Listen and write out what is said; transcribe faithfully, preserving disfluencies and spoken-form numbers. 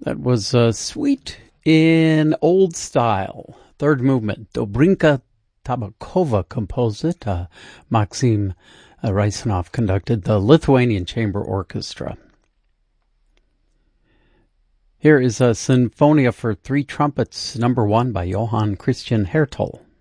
That was uh, Suite in Old Style. Third movement. Dobrinka Tabakova composed it. Uh, Maxim uh, Raisinov conducted the Lithuanian Chamber Orchestra. Here is a Sinfonia for Three Trumpets, number one by Johann Christian Hertel.